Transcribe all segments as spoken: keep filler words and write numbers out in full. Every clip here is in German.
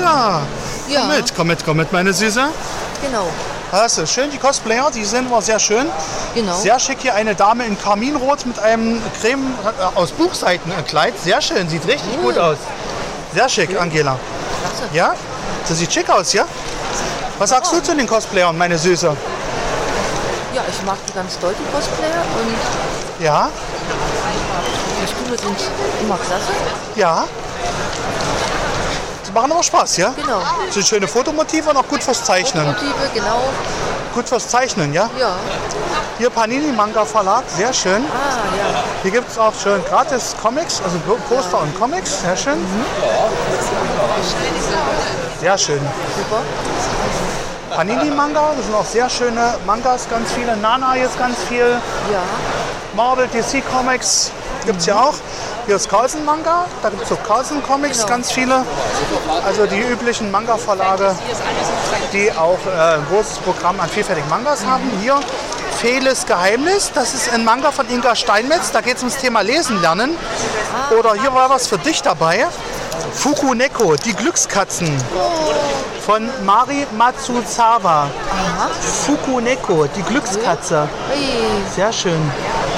Angela, Ja. komm mit, komm mit, komm mit, meine Süße. Genau. Das ist schön, die Cosplayer, die sind immer sehr schön. Genau. Sehr schick hier eine Dame in Karminrot mit einem Creme äh, aus Buchseiten Kleid. Sehr schön, sieht richtig Cool. gut aus. Sehr schick, Angela. Klasse. Ja? Das sieht schick aus, ja? Was sagst du zu den Cosplayern, meine Süße? Ja, ich mag die ganz doll, die Cosplayer. Und Ja? die Kostüme sind immer klasse. Ja? Die machen aber Spaß, ja? Genau. Sind schöne Fotomotive und auch gut fürs Zeichnen. Motive, genau. Gut fürs Zeichnen, ja? Ja. Hier Panini Manga Verlag, sehr schön. Ah, ja. Hier gibt es auch schön gratis Comics, also Poster und Comics, sehr schön. Sehr schön. Super. Panini Manga, das sind auch sehr schöne Mangas, ganz viele. Nana jetzt ganz viel. Ja. Marvel, D C Comics gibt es ja auch. Hier ist Carlsen Manga, da gibt es auch Carlsen Comics, Genau. ganz viele. Also die üblichen Manga-Verlage, die auch äh, ein großes Programm an vielfältigen Mangas haben. Hier Feles Geheimnis, das ist ein Manga von Inga Steinmetz, da geht es ums Thema Lesen lernen. Oder hier war was für dich dabei. Fukuneko, die Glückskatzen von Mari Matsuzawa. Aha. Fukuneko, die Glückskatze. Hey. Sehr schön.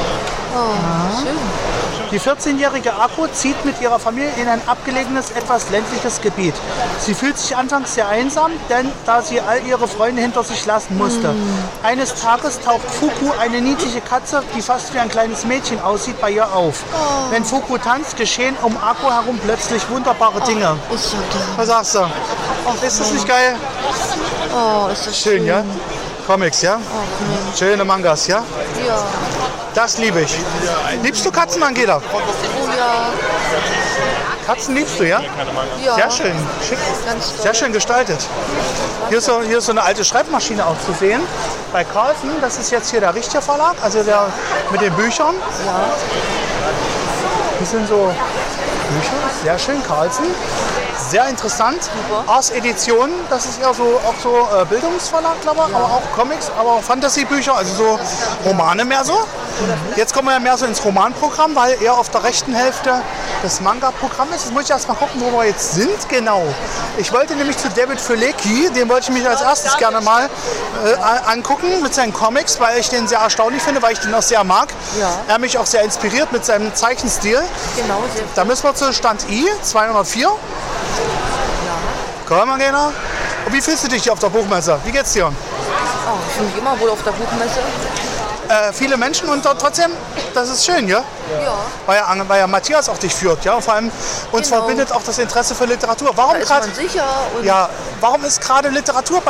Oh, schön. Die vierzehnjährige Akko zieht mit ihrer Familie in ein abgelegenes, etwas ländliches Gebiet. Sie fühlt sich anfangs sehr einsam, denn da sie all ihre Freunde hinter sich lassen musste. Eines Tages taucht Fuku, eine niedliche Katze, die fast wie ein kleines Mädchen aussieht, bei ihr auf. Wenn Fuku tanzt, geschehen um Akko herum plötzlich wunderbare Dinge. Ist ja toll. Was sagst du? Ist das nicht geil? Oh, ist das Schön, ja? Comics, ja? Mensch. Schöne Mangas, ja? Ja. Das liebe ich. Liebst du Katzen, Angela? Oh ja. Katzen liebst du, ja? Ja. Sehr schön, schick. Ganz toll. Sehr schön gestaltet. Hier ist, so, hier ist so eine alte Schreibmaschine auch zu sehen. Bei Carlsen, das ist jetzt hier der Richter Verlag, also der mit den Büchern. Ja. Das sind so Bücher, sehr schön, Carlsen. Sehr interessant. Super. Ars Edition, das ist eher so auch so äh, Bildungsverlag, glaube ich, aber auch Comics, aber auch Fantasy-Bücher, also so Romane mehr so. Jetzt kommen wir ja mehr so ins Romanprogramm, weil er auf der rechten Hälfte des Manga-Programms ist. Jetzt muss ich erst mal gucken, wo wir jetzt sind genau. Ich wollte nämlich zu David Filecki, den wollte ich mich als erstes gerne mal äh, angucken mit seinen Comics, weil ich den sehr erstaunlich finde, weil ich den auch sehr mag. Ja. Er mich auch sehr inspiriert mit seinem Zeichenstil. Genau. Sehr Da müssen wir zu Stand I, zweihundertvier. Komm, Angela. Und wie fühlst du dich hier auf der Buchmesse? Wie geht's dir? Oh, ich fühle mich immer wohl auf der Buchmesse. Äh, viele Menschen und dort trotzdem, das ist schön, ja? Ja. Weil ja, weil ja Matthias auch dich führt, ja? Vor allem uns Genau. verbindet auch das Interesse für Literatur. Warum Da ist gerade? man sicher. Und Ja, warum ist gerade Literatur bei